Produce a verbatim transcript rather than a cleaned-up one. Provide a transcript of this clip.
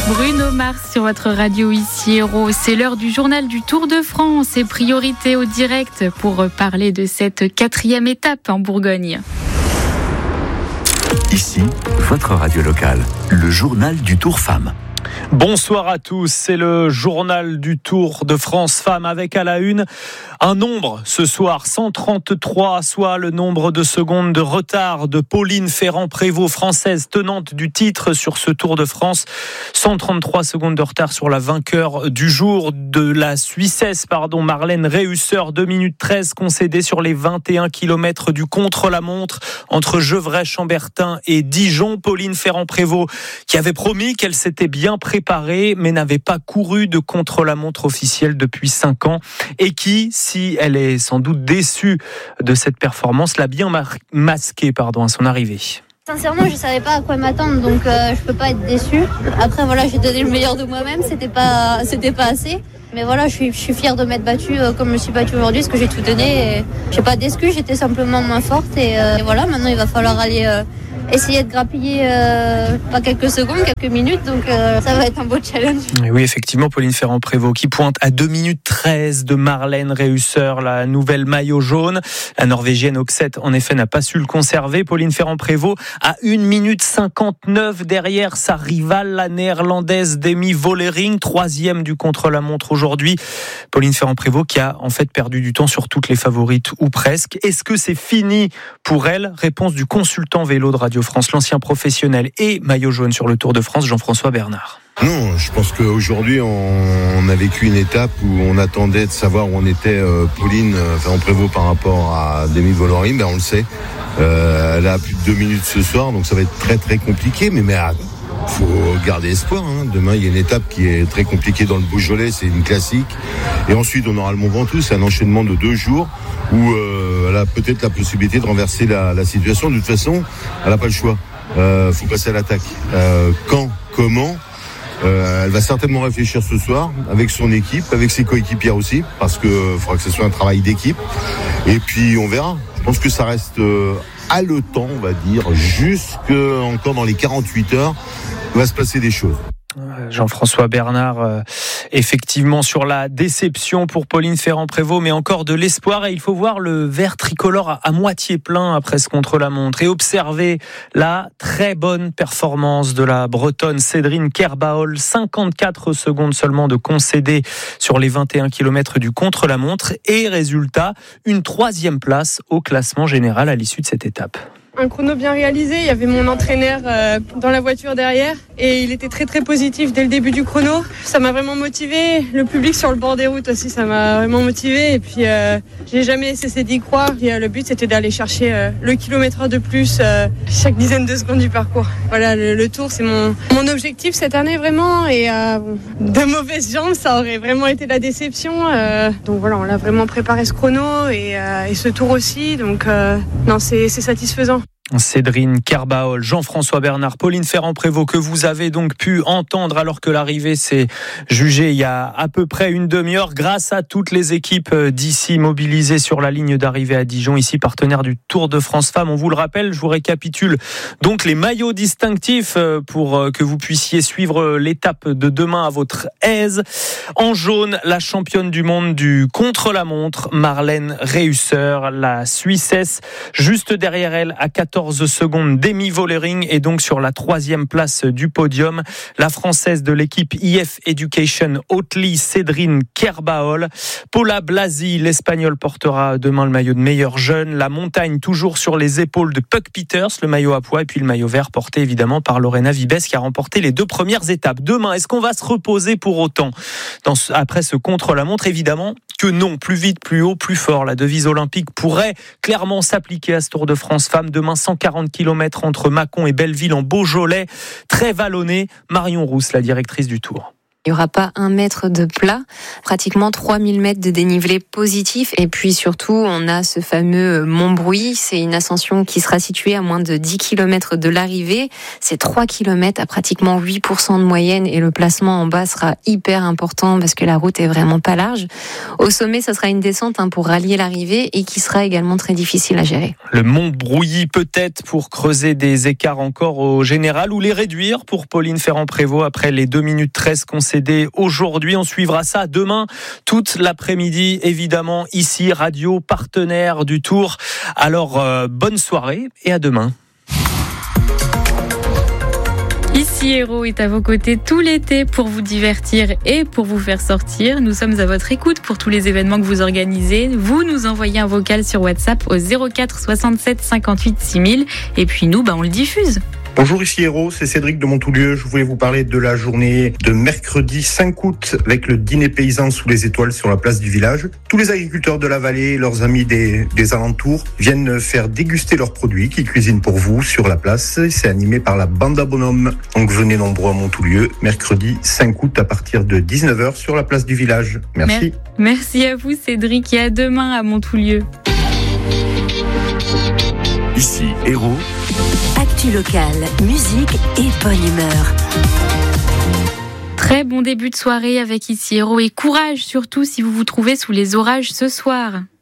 Bruno Mars sur votre radio ici Héros. C'est l'heure du journal du Tour de France et priorité au direct pour parler de cette quatrième étape en Bourgogne. Ici, votre radio locale, le journal du Tour Femmes. Bonsoir à tous, c'est le journal du Tour de France Femmes avec à la une un nombre ce soir, cent trente-trois, soit le nombre de secondes de retard de Pauline Ferrand-Prévot, française tenante du titre sur ce Tour de France. cent trente-trois secondes de retard sur la vainqueur du jour de la Suissesse, pardon, Marlène Reusser, deux minutes treize concédées sur les vingt et un kilomètres du contre-la-montre entre Gevrey-Chambertin et Dijon. Pauline Ferrand-Prévot qui avait promis qu'elle s'était bien préparée mais n'avait pas couru de contre-la-montre officielle depuis cinq ans et qui, si elle est sans doute déçue de cette performance, l'a bien mar- masquée pardon, à son arrivée. Sincèrement, je savais pas à quoi m'attendre, donc euh, je peux pas être déçue. Après, voilà, j'ai donné le meilleur de moi-même, c'était pas, c'était pas assez. Mais voilà, je suis, je suis fière de m'être battue euh, comme je me suis battue aujourd'hui, parce que j'ai tout donné. Et j'ai pas d'excuses, j'étais simplement moins forte. Et, euh, et voilà, maintenant il va falloir aller euh, essayer de grappiller euh, pas quelques secondes, quelques minutes. Donc euh, ça va être un beau challenge. Et oui, effectivement, Pauline Ferrand-Prévot qui pointe à deux minutes treize de Marlène Reusser, la nouvelle maillot jaune. La Norvégienne Oxet, en effet, n'a pas su le conserver. Pauline Ferrand-Prévot à une minute cinquante-neuf derrière sa rivale, la néerlandaise Demi Vollering, troisième du contre-la-montre aujourd'hui. Pauline Ferrand-Prévot qui a en fait perdu du temps sur toutes les favorites ou presque. Est-ce que c'est fini pour elle ? Réponse du consultant vélo de Radio France, l'ancien professionnel et maillot jaune sur le Tour de France, Jean-François Bernard. Non, je pense qu'aujourd'hui, on a vécu une étape où on attendait de savoir où on était euh, Pauline Ferrand-Prévot par rapport à Demi Vollering. Ben, on le sait. Euh, elle a plus de deux minutes ce soir, donc ça va être très très compliqué. Mais, mais faut garder espoir. Hein. Demain, il y a une étape qui est très compliquée dans le Beaujolais, c'est une classique. Et ensuite, on aura le Mont Ventoux, c'est un enchaînement de deux jours où euh, elle a peut-être la possibilité de renverser la, la situation. De toute façon, elle n'a pas le choix. Il euh, faut passer à l'attaque. Euh, quand, comment euh, Elle va certainement réfléchir ce soir avec son équipe, avec ses coéquipières aussi, parce qu'il euh, faudra que ce soit un travail d'équipe. Et puis, on verra. Je pense que ça reste euh, haletant, on va dire, jusque encore dans les quarante-huit heures, il va se passer des choses. Jean-François Bernard, euh, effectivement sur la déception pour Pauline Ferrand-Prévot, mais encore de l'espoir, et il faut voir le verre tricolore à, à moitié plein après ce contre-la-montre et observer la très bonne performance de la Bretonne Cédrine Kerbaol, cinquante-quatre secondes seulement de concédé sur les vingt et un kilomètres du contre-la-montre, et résultat, une troisième place au classement général à l'issue de cette étape. Un chrono bien réalisé, il y avait mon entraîneur euh, dans la voiture derrière et il était très très positif dès le début du chrono. Ça m'a vraiment motivé, le public sur le bord des routes aussi, ça m'a vraiment motivé et puis euh, j'ai jamais cessé d'y croire. Et, euh, le but c'était d'aller chercher euh, le kilomètre de plus euh, chaque dizaine de secondes du parcours. Voilà, le, le tour c'est mon, mon objectif cette année vraiment et euh, de mauvaises jambes ça aurait vraiment été la déception. Euh, donc voilà, on l'a vraiment préparé ce chrono et, euh, et ce tour aussi, donc euh, non c'est, c'est satisfaisant. Cédrine Kerbaol, Jean-François Bernard, Pauline Ferrand-Prévot que vous avez donc pu entendre alors que l'arrivée s'est jugée il y a à peu près une demi-heure grâce à toutes les équipes d'ici mobilisées sur la ligne d'arrivée à Dijon, ici partenaire du Tour de France Femmes. On vous le rappelle, je vous récapitule donc les maillots distinctifs pour que vous puissiez suivre l'étape de demain à votre aise. En jaune, la championne du monde du contre-la-montre, Marlène Reusser, la Suissesse, juste derrière elle à quatorze secondes, Demi Vollering est donc sur la troisième place du podium. La française de l'équipe I F Education Oatly, Cédrine Kerbaol. Paula Blasi, l'espagnol, portera demain le maillot de meilleure jeune. La montagne toujours sur les épaules de Puck Peters, le maillot à pois, et puis le maillot vert porté évidemment par Lorena Vibes qui a remporté les deux premières étapes. Demain, est-ce qu'on va se reposer pour autant dans ce, après ce contre-la-montre? Évidemment que non, plus vite, plus haut, plus fort. La devise olympique pourrait clairement s'appliquer à ce Tour de France Femmes. Demain, cent quarante kilomètres entre Mâcon et Belleville en Beaujolais. Très vallonné. Marion Rousse, la directrice du Tour. Il n'y aura pas un mètre de plat, pratiquement trois mille mètres de dénivelé positif. Et puis surtout, on a ce fameux Mont Brouilly. C'est une ascension qui sera située à moins de dix kilomètres de l'arrivée. C'est trois kilomètres à pratiquement huit pour cent de moyenne et le placement en bas sera hyper important parce que la route est vraiment pas large. Au sommet, ça sera une descente hein, pour rallier l'arrivée et qui sera également très difficile à gérer. Le Mont Brouilly peut-être pour creuser des écarts encore au général ou les réduire pour Pauline Ferrand-Prévot après les deux minutes treize concédées aujourd'hui. On suivra ça demain toute l'après-midi évidemment ici, radio partenaire du Tour. Alors euh, bonne soirée et à demain. Ici Héros est à vos côtés tout l'été pour vous divertir et pour vous faire sortir. Nous sommes à votre écoute pour tous les événements que vous organisez. Vous nous envoyez un vocal sur WhatsApp au zéro quatre soixante-sept cinquante-huit six mille et puis nous, bah, on le diffuse. Bonjour, ici Héros, c'est Cédric de Montoulieu. Je voulais vous parler de la journée de mercredi cinq août avec le dîner paysan sous les étoiles sur la place du village. Tous les agriculteurs de la vallée, leurs amis des, des alentours viennent faire déguster leurs produits qu'ils cuisinent pour vous sur la place. C'est animé par la bande à bonhomme. Donc venez nombreux à Montoulieu, mercredi cinq août à partir de dix-neuf heures sur la place du village. Merci. Merci à vous Cédric et à demain à Montoulieu. Ici Héros. Actu locale, musique et bonne humeur. Très bon début de soirée avec Ici Héros et courage surtout si vous vous trouvez sous les orages ce soir.